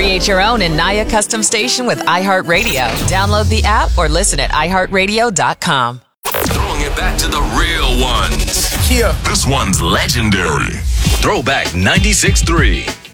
Create your own Anaya custom station with iHeartRadio. Download the app or listen at iHeartRadio.com. Throwing it back to the real ones. Yeah. This one's legendary. Throwback 96.3.